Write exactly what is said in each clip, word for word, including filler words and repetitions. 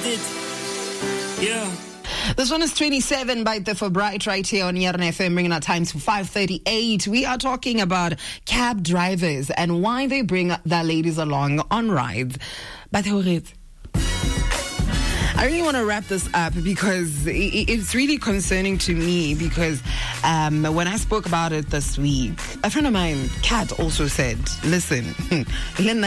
it. Yeah. This one is twenty-seven by the for Bright right here on Yarn F M, bringing our time to five thirty-eight. We are talking about cab drivers and why they bring their ladies along on rides. But I really want to wrap this up because it's really concerning to me because um, when I spoke about it this week, a friend of mine, Kat, also said, listen, in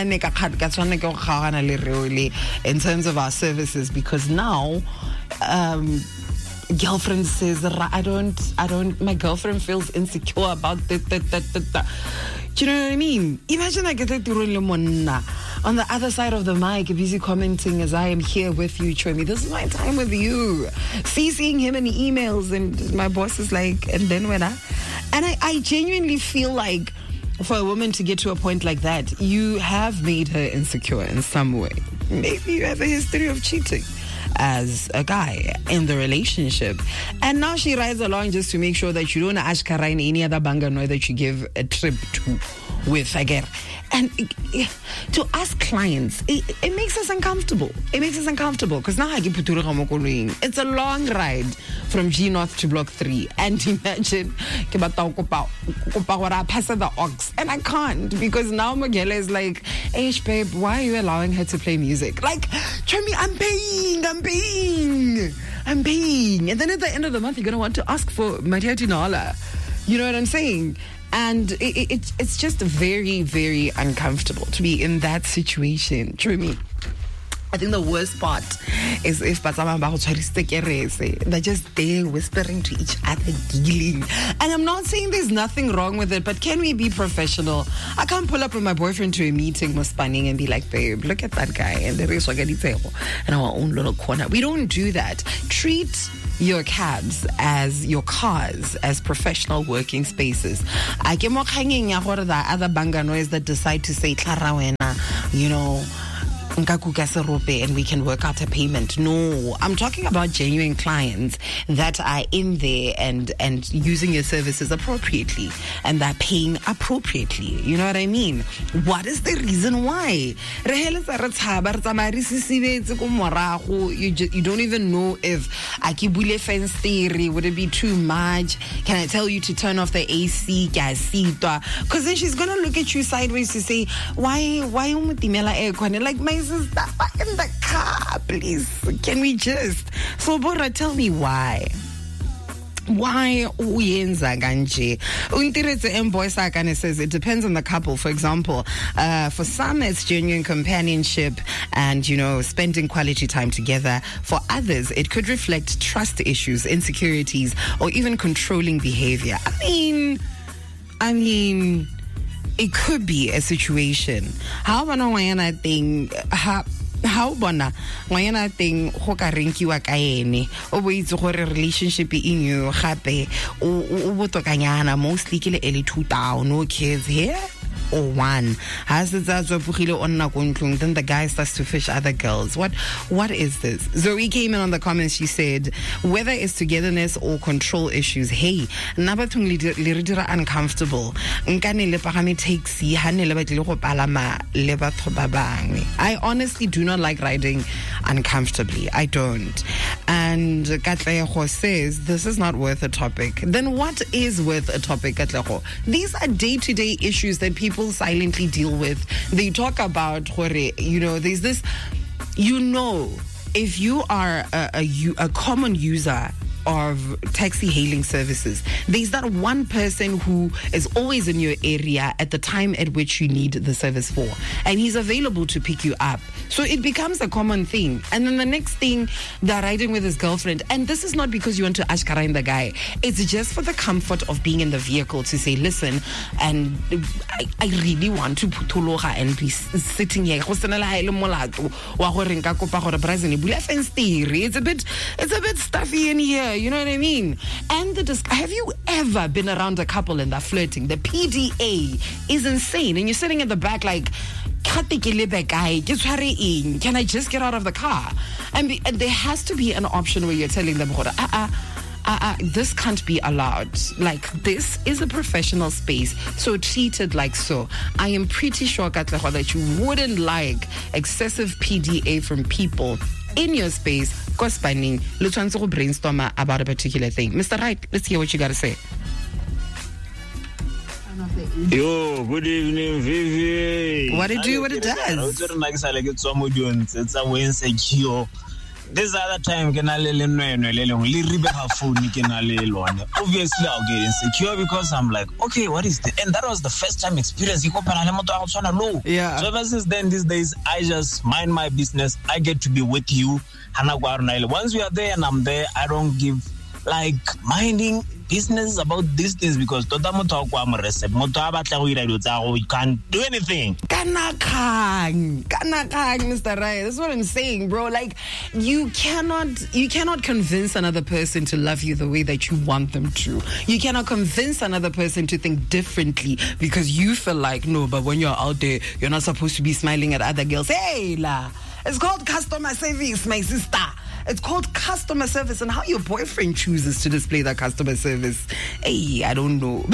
terms of our services, because now um, girlfriend says, I don't, I don't, my girlfriend feels insecure about that, that, that, that, that. Do you know what I mean? Imagine I get it on the other side of the mic, busy commenting as I am here with you, Chomi. This is my time with you. CCing him in emails, and my boss is like, and then when I, and I, I genuinely feel like for a woman to get to a point like that, you have made her insecure in some way. Maybe you have a history of cheating as a guy in the relationship, and now she rides along just to make sure that you don't ask her in any other bangano that you give a trip to with again. And to ask clients, it, it makes us uncomfortable. It makes us uncomfortable because now I get it's a long ride from G North to Block three. And imagine, pass the ox. And I can't because now Magela is like, hey, babe, why are you allowing her to play music? Like, try me, I'm paying, I'm paying, I'm paying. And then at the end of the month, you're going to want to ask for Maria Tinola. You know what I'm saying? And it, it, it's just very, very uncomfortable to be in that situation. True me. I think the worst part is if they're just there whispering to each other, dealing. And I'm not saying there's nothing wrong with it, but can we be professional? I can't pull up with my boyfriend to a meeting, muspanning, and be like, babe, look at that guy, and there is in our own little corner. We don't do that. Treat your cabs as your cars, as professional working spaces. I get more hanging the other banganois that decide to say, you know, and we can work out a payment. No, I'm talking about genuine clients that are in there and and using your services appropriately and they're paying appropriately. You know what I mean? What is the reason why? You, just, you don't even know if akibule fence theory, would it be too much? Can I tell you to turn off the A C? Because then she's gonna look at you sideways to say, why why like my sister in the car, please, can we just? So Bora, tell me why. Why uyenza kanje? Untiretse emboy sakane says it depends on the couple. For example, uh, for some it's genuine companionship and, you know, spending quality time together. For others, it could reflect trust issues, insecurities, or even controlling behavior. I mean, I mean. It could be a situation. How about I think how how bona ngwana thing go ka renkiwa ka ene o bo itse gore relationship in you gape o botokanyana mostly ke le early two thousand, no kids here or one has it that then the guy starts to fish other girls. What what is this? Zoe came in on the comments. She said whether it's togetherness or control issues, hey, nabatung liridira uncomfortable nkane le pagame taxi hane le batle go palama le batho ba bangwe. I honestly do not like riding uncomfortably. I don't. And Katlego says this is not worth a topic. Then what is worth a topic, Katlego? These are day-to-day issues that people silently deal with. They talk about, you know, there's this, you know, if you are a, a, a common user of taxi hailing services, there's that one person who is always in your area at the time at which you need the service for, and he's available to pick you up. So it becomes a common thing. And then the next thing, they're riding with his girlfriend, and this is not because you want to ashkara the guy, it's just for the comfort of being in the vehicle to say, listen, and I, I really want to putologa and be sitting here. It's a bit it's a bit stuffy in here. You know what I mean? And the disc- have you ever been around a couple and they're flirting? The P D A is insane, and you're sitting at the back like, can I just get out of the car? And, be, and there has to be an option where you're telling them, uh, uh, uh, uh, this can't be allowed. Like, this is a professional space, so treat it like so. I am pretty sure, Katleho, that you wouldn't like excessive P D A from people in your space, go spanning, let's go brainstorm about a particular thing. Mister Right, let's hear what you got to say. Yo, good evening, Vivi. What it do, what it does. It's a way insecure. This other time, can I obviously I'll get insecure because I'm like, okay, what is the and that was the first time experience. Yeah. So ever since then, these days, I just mind my business. I get to be with you. Once we are there and I'm there, I don't give like minding business about these things because you can't do anything. Kanakang, kanakang, Mister Right. That's what I'm saying, bro. Like, you cannot, you cannot convince another person to love you the way that you want them to. You cannot convince another person to think differently because you feel like, no, but when you're out there, you're not supposed to be smiling at other girls. Hey, la. It's called customer service, my sister. It's called customer service, and how your boyfriend chooses to display that customer service, hey, I don't know.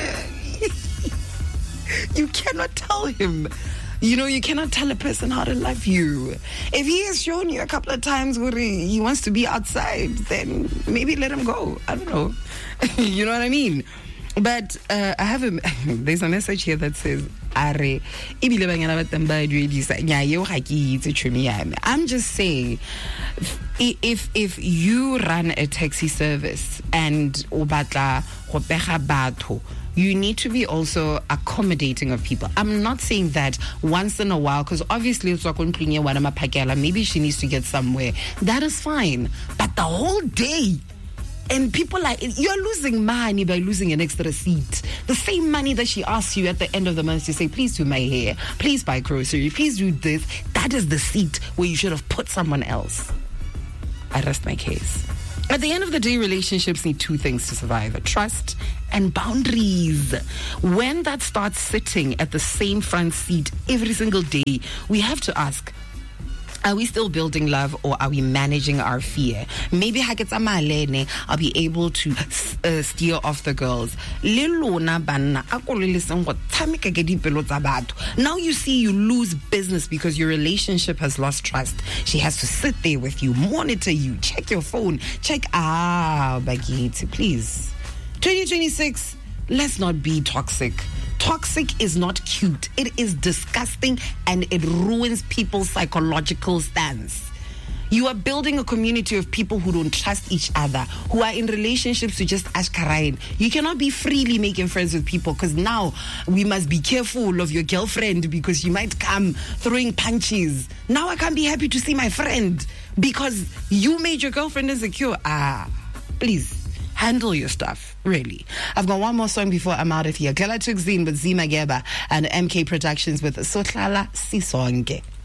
You cannot tell him. You know, you cannot tell a person how to love you. If he has shown you a couple of times where he wants to be outside, then maybe let him go. I don't know. You know what I mean? But uh, I have a, there's a message here that says, I'm just saying, if if you run a taxi service and you need to be also accommodating of people. I'm not saying that once in a while, because obviously maybe she needs to get somewhere. That is fine. But the whole day, and people like, you're losing money by losing an extra seat. The same money that she asks you at the end of the month to say, please do my hair, please buy grocery, please do this. That is the seat where you should have put someone else. I rest my case. At the end of the day, relationships need two things to survive: trust and boundaries. When that starts sitting at the same front seat every single day, we have to ask, are we still building love or are we managing our fear? Maybe I'll be able to uh, steer off the girls. Now you see you lose business because your relationship has lost trust. She has to sit there with you, monitor you, check your phone, check, ah, Bagiti, please. twenty twenty-six, let's not be toxic. Toxic is not cute. It is disgusting and it ruins people's psychological stance. You are building a community of people who don't trust each other, who are in relationships to just ashkarain. You cannot be freely making friends with people because now we must be careful of your girlfriend because she might come throwing punches. Now I can't be happy to see my friend because you made your girlfriend insecure. Ah, please. Handle your stuff, really. I've got one more song before I'm out of here. Kela Tukzin with Zima Geba and M K Productions with Sotlala Sisonge.